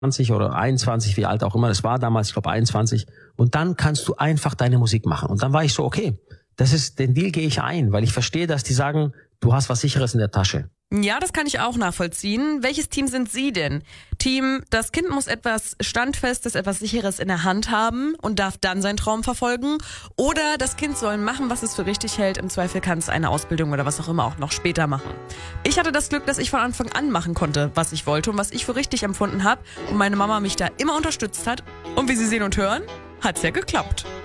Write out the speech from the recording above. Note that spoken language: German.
20 oder 21, wie alt auch immer, das war damals, ich glaube 21, und dann kannst du einfach deine Musik machen. Und dann war ich so, okay, den Deal gehe ich ein, weil ich verstehe, dass die sagen, du hast was Sicheres in der Tasche. Ja, das kann ich auch nachvollziehen. Welches Team sind Sie denn? Team, das Kind muss etwas Standfestes, etwas Sicheres in der Hand haben und darf dann seinen Traum verfolgen? Oder das Kind soll machen, was es für richtig hält. Im Zweifel kann es eine Ausbildung oder was auch immer auch noch später machen. Ich hatte das Glück, dass ich von Anfang an machen konnte, was ich wollte und was ich für richtig empfunden habe. Und meine Mama mich da immer unterstützt hat. Und wie Sie sehen und hören, hat's ja geklappt.